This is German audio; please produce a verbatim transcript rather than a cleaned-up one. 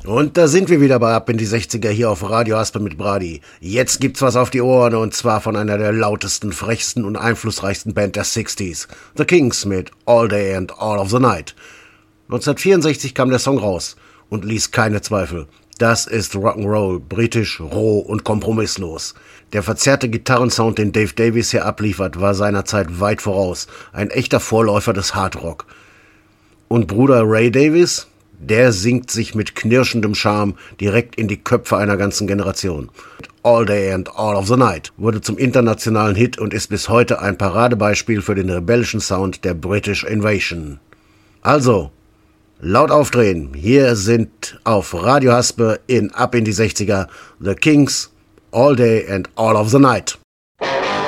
Und da sind wir wieder bei Ab in die sechziger hier auf Radio Haspe mit Brady. Jetzt gibt's was auf die Ohren und zwar von einer der lautesten, frechsten und einflussreichsten Band der sechziger. The Kings mit All Day and All of the Night. neunzehnhundertvierundsechzig kam der Song raus und ließ keine Zweifel. Das ist Rock'n'Roll, britisch, roh und kompromisslos. Der verzerrte Gitarrensound, den Dave Davies hier abliefert, war seinerzeit weit voraus. Ein echter Vorläufer des Hardrock. Und Bruder Ray Davies? Der singt sich mit knirschendem Charme direkt in die Köpfe einer ganzen Generation. All Day and All of the Night wurde zum internationalen Hit und ist bis heute ein Paradebeispiel für den rebellischen Sound der British Invasion. Also, laut aufdrehen, hier sind auf Radio Haspe in Ab in die sechziger The Kings, All Day and All of the Night.